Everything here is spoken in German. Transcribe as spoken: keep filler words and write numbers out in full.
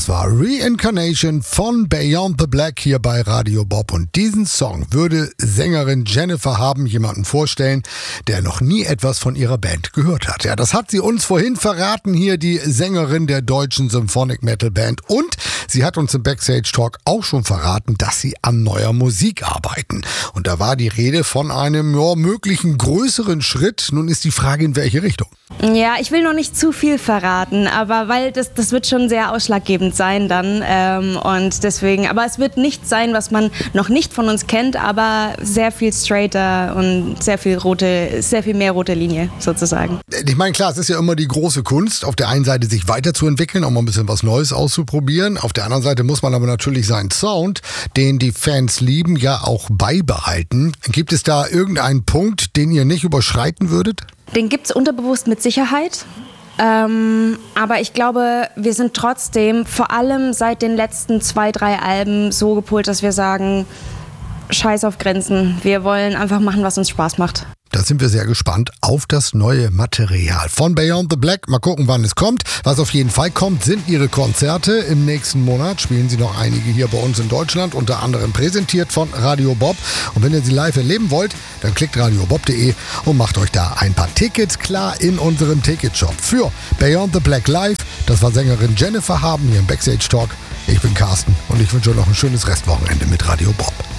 Das war Reincarnation von Beyond the Black hier bei Radio Bob. Und diesen Song würde Sängerin Jennifer Haben jemanden vorstellen, der noch nie etwas von ihrer Band gehört hat. Ja, das hat sie uns vorhin verraten, hier die Sängerin der deutschen Symphonic Metal Band. Und sie hat uns im Backstage Talk auch schon verraten, dass sie an neuer Musik arbeiten. Und da war die Rede von einem ja, möglichen größeren Schritt. Nun ist die Frage, in welche Richtung? Ja, ich will noch nicht zu viel verraten, aber weil das, das wird schon sehr ausschlaggebend sein dann ähm, und deswegen, aber es wird nicht sein, was man noch nicht von uns kennt, aber sehr viel straighter und sehr viel rote, sehr viel mehr rote Linie sozusagen. Ich meine, klar, es ist ja immer die große Kunst, auf der einen Seite sich weiterzuentwickeln, auch mal ein bisschen was Neues auszuprobieren, auf der anderen Seite muss man aber natürlich seinen Sound, den die Fans lieben, ja auch beibehalten. Gibt es da irgendeinen Punkt, den ihr nicht überschreiten würdet? Den gibt's unterbewusst mit Sicherheit. Ähm, aber ich glaube, wir sind trotzdem, vor allem seit den letzten zwei, drei Alben, so gepolt, dass wir sagen, scheiß auf Grenzen. Wir wollen einfach machen, was uns Spaß macht. Da sind wir sehr gespannt auf das neue Material von Beyond the Black. Mal gucken, wann es kommt. Was auf jeden Fall kommt, sind ihre Konzerte. Im nächsten Monat spielen sie noch einige hier bei uns in Deutschland, unter anderem präsentiert von Radio Bob. Und wenn ihr sie live erleben wollt, dann klickt radiobob punkt de und macht euch da ein paar Tickets klar in unserem Ticketshop für Beyond the Black Live. Das war Sängerin Jennifer Haben hier im Backstage Talk. Ich bin Carsten und ich wünsche euch noch ein schönes Restwochenende mit Radio Bob.